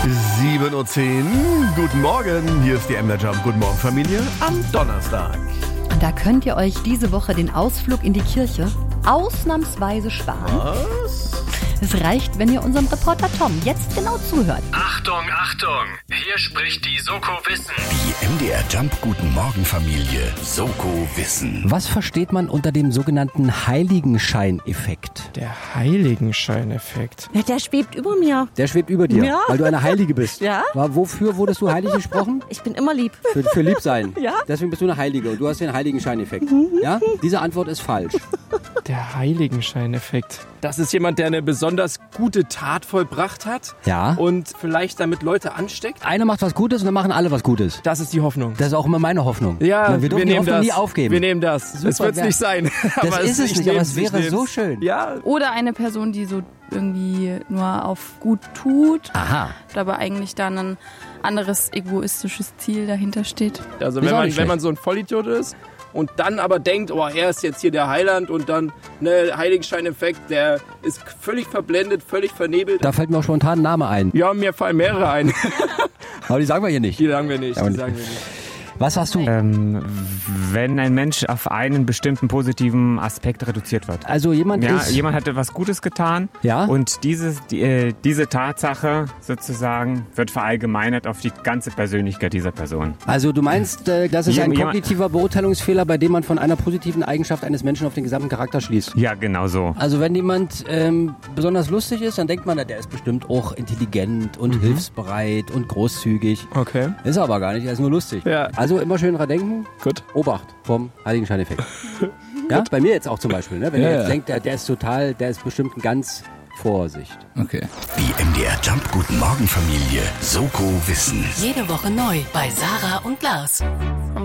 7:10 Uhr. Guten Morgen, hier ist die MDR Jump. Guten Morgen, Familie, am Donnerstag. Und da könnt ihr euch diese Woche den Ausflug in die Kirche ausnahmsweise sparen. Was? Es reicht, wenn ihr unserem Reporter Tom jetzt genau zuhört. Achtung, Achtung! Hier spricht die Soko Wissen. Die MDR Jump Guten Morgen Familie Soko Wissen. Was versteht man unter dem sogenannten Heiligenscheineffekt? Der Heiligenscheineffekt. Ja, der schwebt über mir. Der schwebt über dir, Ja. weil du eine Heilige bist. Ja. Wofür wurdest du heilig gesprochen? Ich bin immer lieb. Für lieb sein. Ja. Deswegen bist du eine Heilige und du hast den Heiligenscheineffekt. Ja? Diese Antwort ist falsch. Der Heiligenscheineffekt. Das ist jemand, der eine besonders gute Tat vollbracht hat. Ja. Und vielleicht damit Leute ansteckt. Einer macht was Gutes und dann machen alle was Gutes. Das ist die Hoffnung. Das ist auch immer meine Hoffnung. Ja, wir dürfen die Hoffnung nie aufgeben. Wir nehmen das. Es wird es nicht sein. Das ist es nicht, aber es wäre so schön. Ja. Oder eine Person, die so irgendwie nur auf gut tut, Aha. aber eigentlich dann ein anderes egoistisches Ziel dahinter steht. Also Ist auch nicht wenn man schlecht. so ein Vollidiot ist und dann aber denkt, oh, er ist jetzt hier der Heiland und dann Heiligenscheineffekt, der ist völlig verblendet, völlig vernebelt. Da fällt mir auch spontan ein Name ein. Ja, mir fallen mehrere ein. Aber die sagen wir hier nicht. Die sagen wir nicht. Aber Die sagen wir nicht. Was hast du? Wenn ein Mensch auf einen bestimmten positiven Aspekt reduziert wird. Also jemand Ja, ist... jemand hat etwas Gutes getan Ja? und diese Tatsache sozusagen wird verallgemeinert auf die ganze Persönlichkeit dieser Person. Also du meinst, das ist ein Jemand- kognitiver Beurteilungsfehler, bei dem man von einer positiven Eigenschaft eines Menschen auf den gesamten Charakter schließt. Ja, genau so. Also wenn jemand besonders lustig ist, dann denkt man, der ist bestimmt auch intelligent und hilfsbereit und großzügig. Okay. Ist er aber gar nicht, er ist nur lustig. Ja. Also immer schön dran denken, Gut. Obacht vom Heiligenscheineffekt. Ja, bei mir jetzt auch zum Beispiel. Ne? Wenn ihr jetzt denkt, der ist bestimmt ein ganz Vorsicht. Okay. Die MDR Jump Guten Morgen Familie Soko Wissen. Jede Woche neu bei Sarah und Lars.